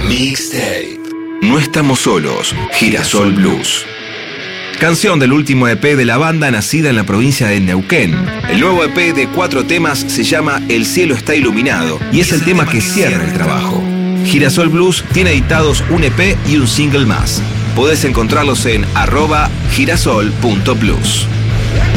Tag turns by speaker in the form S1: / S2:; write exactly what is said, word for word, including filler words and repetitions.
S1: Mixtape. No estamos solos. Girasol Blues. Canción del último E P de la banda nacida en la provincia de Neuquén. El nuevo E P de cuatro temas se llama El cielo está iluminado y es el tema que cierra el trabajo. Girasol Blues tiene editados un E P y un single más. Podés encontrarlos en arroba girasol punto blues.